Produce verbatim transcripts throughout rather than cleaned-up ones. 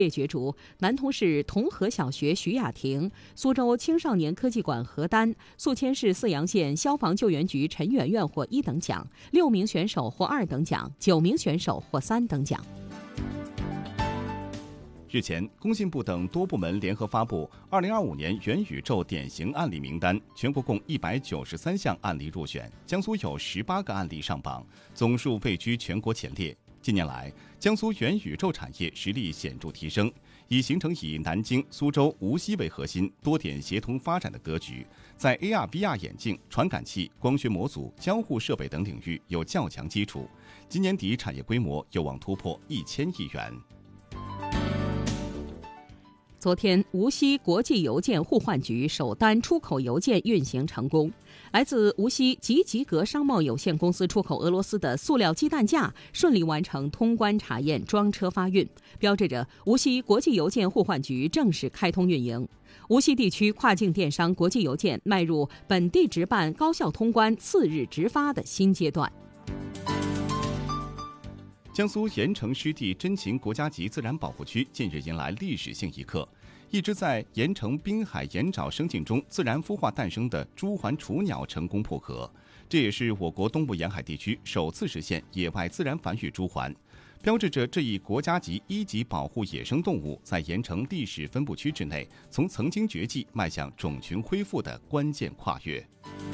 角逐南通市同和小学徐雅婷、苏州青少年科技馆何丹、宿迁市泗阳县消防救援局陈媛媛获一等奖，六名选手获二等奖，九名选手获三等奖。 日前，工信部等多部门联合发布二零二五年元宇宙典型案例名单，全国共一百九十三项案例入选，江苏有十八个案例上榜，总数位居全国前列。近年来，江苏元宇宙产业实力显著提升，已形成以南京、苏州、无锡为核心，多点协同发展的格局，在 A R、V R 眼镜、传感器、光学模组、交互设备等领域有较强基础。今年底产业规模有望突破一千亿元。 昨天，无锡国际邮件互换局首单出口邮件运行成功。来自无锡吉吉格商贸有限公司出口俄罗斯的塑料鸡蛋架顺利完成通关查验，装车发运，标志着无锡国际邮件互换局正式开通运营。无锡地区跨境电商国际邮件迈入本地直办高效通关、次日直发的新阶段。 江苏盐城湿地真禽国家级自然保护区近日迎来历史性一刻，一只在盐城滨海盐沼生境中自然孵化诞生的朱鹮雏鸟成功破壳，这也是我国东部沿海地区首次实现野外自然繁育朱鹮，标志着这一国家级一级保护野生动物在盐城历史分布区之内从曾经绝迹迈向种群恢复的关键跨越。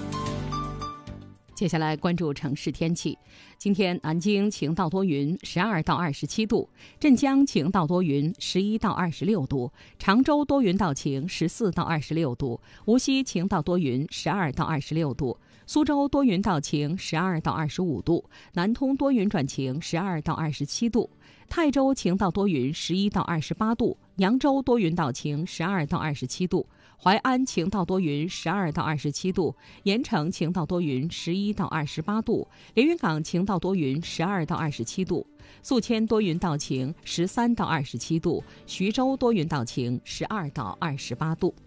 接下来关注城市天气。今天南京晴到多云，十二到二十七度；镇江晴到多云，十一到二十六度；常州多云到晴，十四到二十六度；无锡晴到多云，十二到二十六度；苏州多云到晴，十二到二十五度；南通多云转晴，十二到二十七度；泰州晴到多云，十一到二十八度；扬州多云到晴，十二到二十七度；淮安晴到多云，十二到二十七度；盐城晴到多云，十一到二十八度；连云港晴到多云，十二到二十七度；宿迁多云到晴，十三到二十七度；徐州多云到晴，十二到二十八度。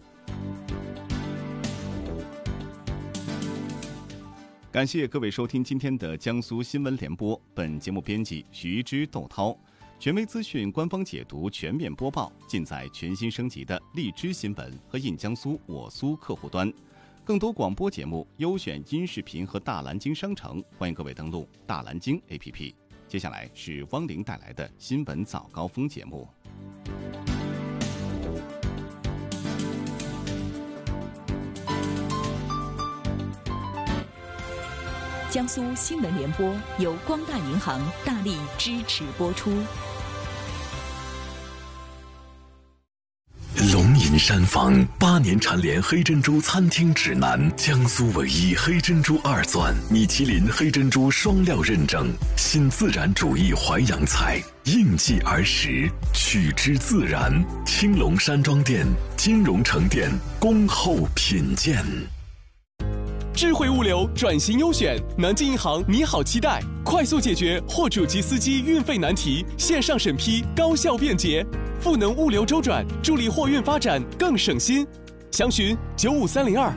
感谢各位收听今天的江苏新闻联播，本节目编辑徐之窦涛。权威资讯、官方解读、全面播报，尽在全新升级的荔枝新闻和印江苏我苏客户端。更多广播节目、优选音视频和大蓝鲸商城，欢迎各位登录大蓝鲸 A P P。接下来是汪玲带来的新闻早高峰节目。 江苏新闻联播由光大银行大力支持播出。 龙吟山房八年蝉联黑珍珠餐厅指南，江苏唯一黑珍珠二钻，米其林黑珍珠双料认证，新自然主义淮扬菜，应季而食，取之自然。青龙山庄店、金融城店恭候品鉴。 智慧物流转型优选，南京银行你好期待，快速解决货主及司机运费难题，线上审批高效便捷，赋能物流周转，助力货运发展更省心。详询九五三零二。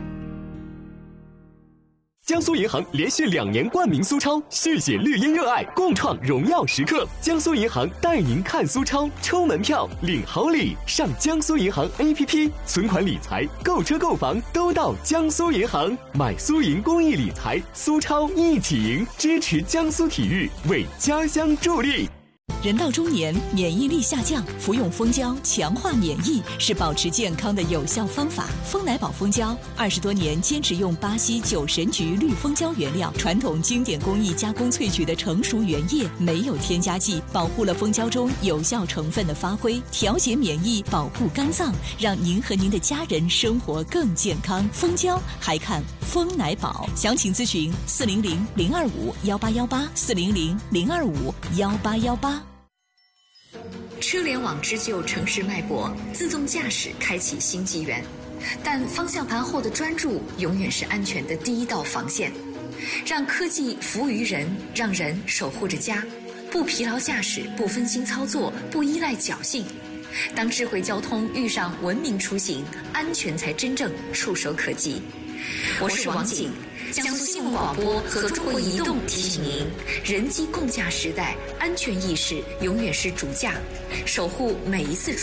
江苏银行连续两年冠名苏超，续写绿茵热爱，共创荣耀时刻。江苏银行带您看苏超，抽门票领好礼，上江苏银行 A P P， 存款理财、购车购房都到江苏银行，买苏银公益理财，苏超一起赢，支持江苏体育，为家乡助力。 人到中年，免疫力下降，服用蜂胶强化免疫是保持健康的有效方法。蜂奶宝蜂胶二十多年坚持用巴西酒神菊绿蜂胶原料，传统经典工艺加工萃取的成熟原液，没有添加剂，保护了蜂胶中有效成分的发挥，调节免疫，保护肝脏，让您和您的家人生活更健康。蜂胶还看蜂奶宝，详情咨询四零零零二五幺八幺八四零零零二五幺八幺八。 车联网织就城市脉搏，自动驾驶开启新纪元。但方向盘后的专注永远是安全的第一道防线。让科技服务于人，让人守护着家，不疲劳驾驶，不分心操作，不依赖侥幸。当智慧交通遇上文明出行，安全才真正触手可及。 我是王景，江苏新闻广播和中国移动提醒您：人机共驾时代，安全意识永远是主驾，守护每一次